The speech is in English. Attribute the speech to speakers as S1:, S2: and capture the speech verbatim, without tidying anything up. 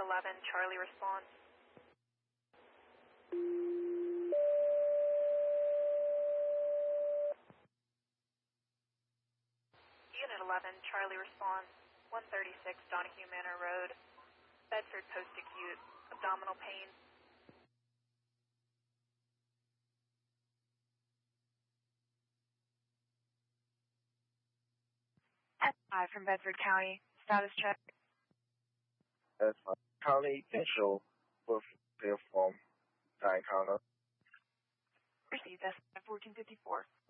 S1: eleven, Charlie responds. Unit eleven, Charlie responds. one thirty-six Donahue Manor Road, Bedford post-acute, abdominal pain. S five from Bedford County, status check.
S2: That's fine. County initial with clear form. Nine counter.
S1: Received S five fourteen fifty-four.